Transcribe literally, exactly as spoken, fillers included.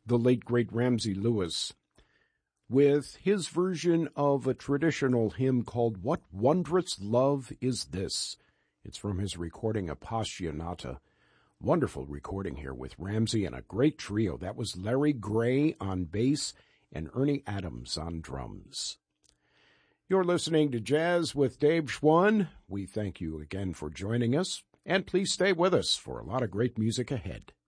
the late, great Ramsey Lewis, with his version of a traditional hymn called What Wondrous Love Is This? It's from his recording Appassionata. Wonderful recording here with Ramsey and a great trio. That was Larry Gray on bass and Ernie Adams on drums. You're listening to Jazz with Dave Schwann. We thank you again for joining us, and please stay with us for a lot of great music ahead.